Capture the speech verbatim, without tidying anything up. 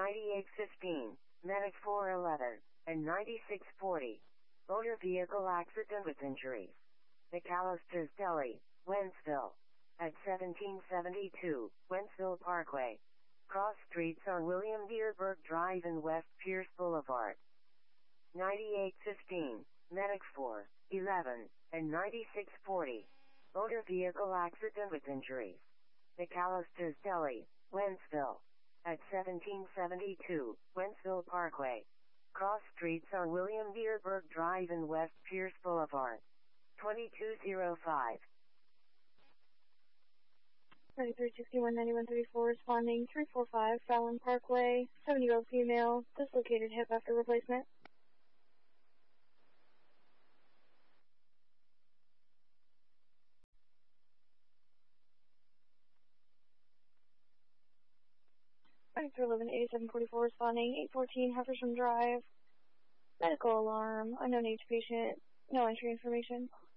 ninety-eight fifteen, Medic four eleven, and ninety-six forty. Motor vehicle accident with injuries. McAllister's Deli, Wentzville. At seventeen seventy-two, Wentzville Parkway. Cross streets on William Dearborg Drive and West Pierce Boulevard. ninety-eight fifteen, Medic four eleven, and ninety-six forty. Motor vehicle accident with injuries. McAllister's Deli, Wentzville. At seventeen seventy-two, Wentzville Parkway. Cross streets on William Dearborg Drive and West Pierce Boulevard. twenty-two oh five. thirty-three sixty-one ninety-one thirty-four responding three four five Fallon Parkway, seventy-year-old female, dislocated hip after replacement. thirty-three eleven eighty-seven forty-four responding eight fourteen Heffersham Drive, medical alarm, unknown age patient, no entry information.